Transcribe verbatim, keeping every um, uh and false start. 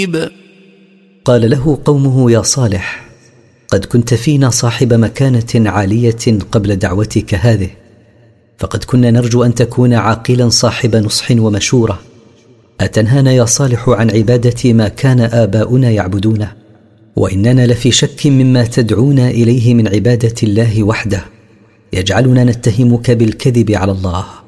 قال له قومه: يا صالح، قد كنت فينا صاحب مكانة عالية قبل دعوتك هذه، فقد كنا نرجو أن تكون عاقلا صاحب نصح ومشورة. أتنهانا يا صالح عن عبادة ما كان آباؤنا يعبدونه، وإننا لفي شك مما تدعونا إليه من عبادة الله وحده، يجعلنا نتهمك بالكذب على الله.